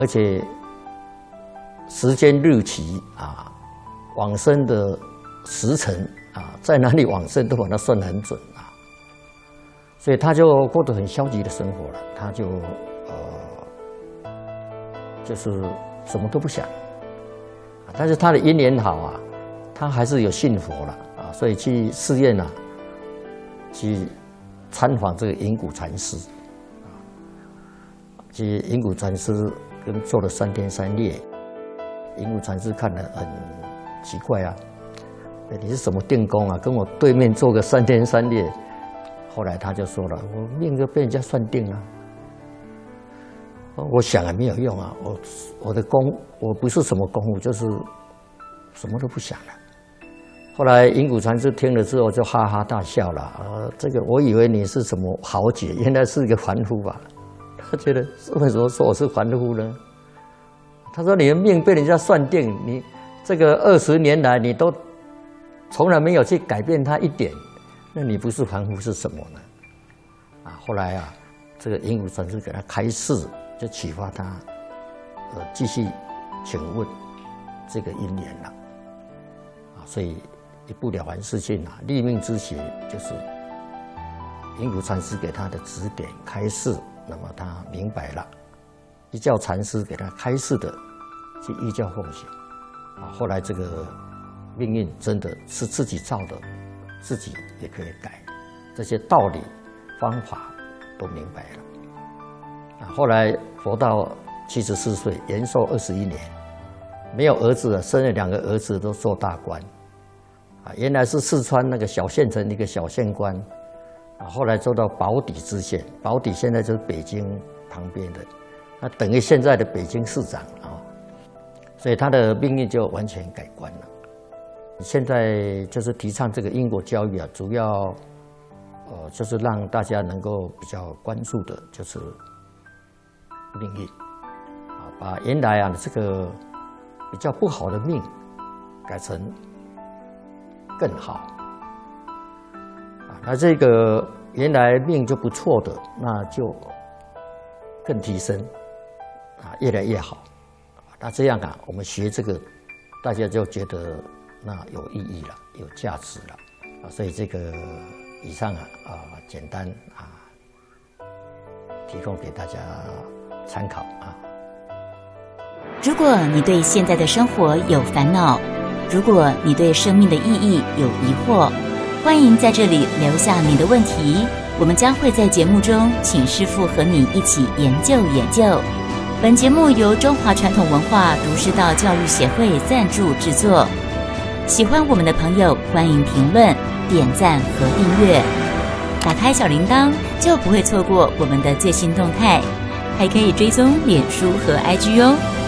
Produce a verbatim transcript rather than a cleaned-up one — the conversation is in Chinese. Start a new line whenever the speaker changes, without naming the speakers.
而且时间日期啊，往生的时辰啊，在哪里往生都把它算得很准啊，所以他就过得很消极的生活了，他就呃，就是什么都不想，但是他的因缘好啊，他还是有信佛了啊，所以去寺院啊，去参访这个隐谷禅师，去隐谷禅师跟做了三天三夜，隐谷禅师看了很奇怪啊，你是什么定功啊？跟我对面做个三天三夜。后来他就说了，我命就被人家算定了。我想也没有用啊，我我的功我不是什么功夫，就是什么都不想了。后来隐谷禅师听了之后就哈哈大笑了，呃，这个我以为你是什么豪杰，原来是一个凡夫吧？他觉得为什么说我是凡夫呢？他说你的命被人家算定，你这个二十年来你都从来没有去改变它一点，那你不是凡夫是什么呢？啊，后来啊，这个隐谷禅师给他开示，就启发他，呃，继续请问这个因缘了，啊，所以一部《了凡四训》啊，立命之学就是隐谷禅师给他的指点开示，那么他明白了，依教禅师给他开示的，去依教奉行，啊，后来这个命运真的是自己造的，自己也可以改，这些道理方法都明白了。啊，后来活到七十四岁，延寿二十一年，没有儿子了，生了两个儿子都做大官。啊，原来是四川那个小县城一个小县官，啊，后来做到宝坻知县，宝坻现在就是北京旁边的，那等于现在的北京市长啊，所以他的命运就完全改观了。现在就是提倡这个因果教育啊，主要呃就是让大家能够比较关注的就是命运啊，把原来啊这个比较不好的命改成更好啊，那这个原来命就不错的，那就更提升啊，越来越好。那这样啊，我们学这个，大家就觉得那有意义了，有价值了啊，所以这个以上啊啊简单啊提供给大家参考啊。
如果你对现在的生活有烦恼，如果你对生命的意义有疑惑，欢迎在这里留下你的问题，我们将会在节目中请师父和你一起研究研究。本节目由中华传统文化儒释道教育协会赞助制作。喜欢我们的朋友，欢迎评论、点赞和订阅，打开小铃铛就不会错过我们的最新动态，还可以追踪脸书和 I G 哦。